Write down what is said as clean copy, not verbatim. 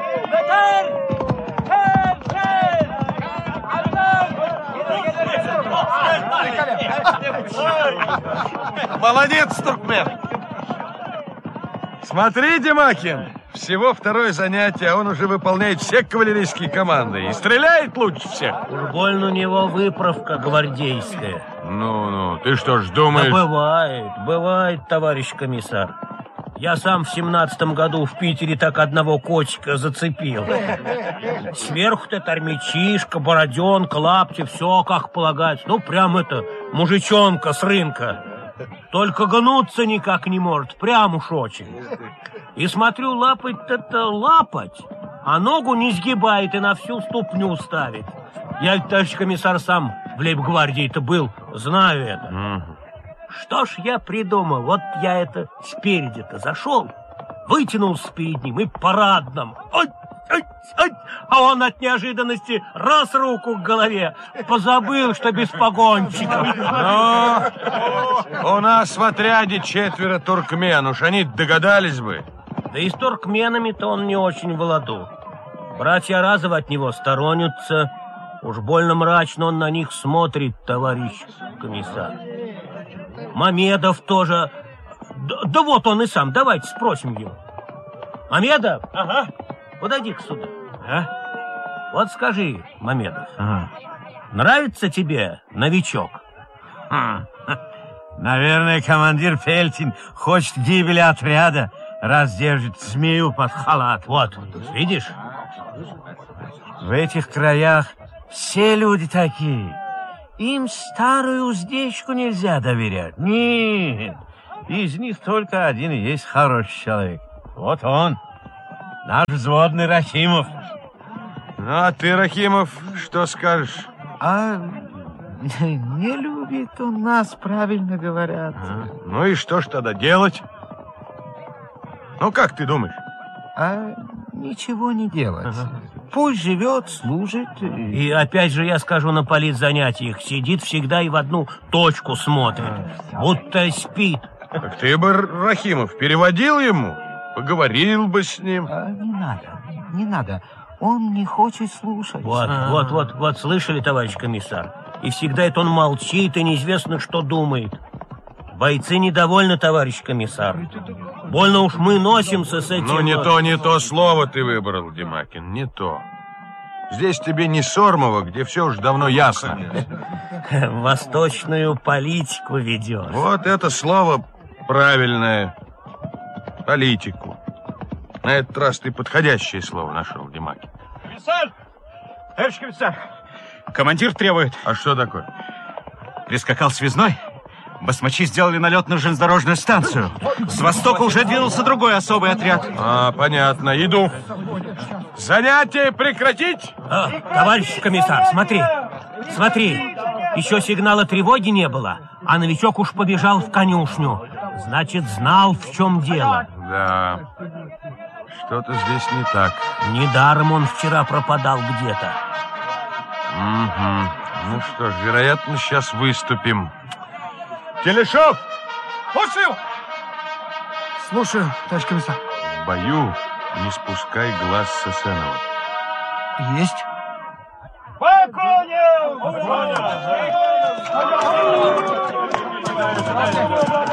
Молодец, туркмен! Смотрите, Макин, всего второе занятие, а он уже выполняет все кавалерийские команды и стреляет лучше всех. Уж больно у него выправка гвардейская. Ну, ты что ж думаешь? Да бывает, товарищ комиссар. Я сам в 17-м году в Питере так одного котика зацепил. Сверху-то армячишка, бороденка, лапти, все как полагается. Ну, прям это, мужичонка с рынка. Только гнуться никак не может, прям уж очень. И смотрю, лапать-то лапать, а ногу не сгибает и на всю ступню ставит. Я, товарищ комиссар, сам в лейб-гвардии-то был, знаю это. Что ж я придумал? Вот я это спереди-то зашел, вытянулся перед ним и парадным. А он от неожиданности раз руку к голове. Позабыл, что без погонщиков. Но у нас в отряде 4 туркмен, уж они догадались бы. Да и с туркменами-то он не очень в ладу. Братья Разовы от него сторонятся. Уж больно мрачно он на них смотрит, товарищ комиссар. Мамедов тоже. Да вот он и сам, давайте спросим его. Мамедов? Ага. Подойди-ка сюда. А? Вот скажи, Мамедов, нравится тебе новичок? Наверное, командир Фельтин хочет гибели отряда, раз держит змею под халат. Вот, видишь? В этих краях все люди такие. Им старую уздечку нельзя доверять. Нет, из них только один и есть хороший человек. Вот он, наш взводный Рахимов. Ну, а ты, Рахимов, что скажешь? Не любит он нас, правильно говорят. Ну и что ж тогда делать? Ну, как ты думаешь? Ничего не делать. Пусть живет, служит. И опять же я скажу, на политзанятиях сидит всегда и в одну точку смотрит, будто спит. Так ты бы, Рахимов, переводил ему, поговорил бы с ним. Не надо. Он не хочет слушать. Вот, слышали, товарищ комиссар? И всегда это он молчит и неизвестно, что думает. Бойцы недовольны, товарищ комиссар. Больно уж мы носимся с этим... Ну, не то слово ты выбрал, Демакин, не то. Здесь тебе не Сормово, где все уж давно ясно. Восточную политику ведешь. Вот это слово правильное. Политику. На этот раз ты подходящее слово нашел, Демакин. Комиссар! Товарищ комиссар! Командир требует. А что такое? Прискакал связной. Басмачи сделали налет на железнодорожную станцию. С востока уже двинулся другой особый отряд. Понятно. Иду. Занятие прекратить! Товарищ комиссар, смотри. Еще сигнала тревоги не было, а новичок уж побежал в конюшню. Значит, знал, в чем дело. Да. Что-то здесь не так. Недаром он вчера пропадал где-то. Угу. Ну что ж, вероятно, сейчас выступим. Телешов! Слушаю, товарищ комиссар. В бою не спускай глаз с Эсенова. Есть. По коням!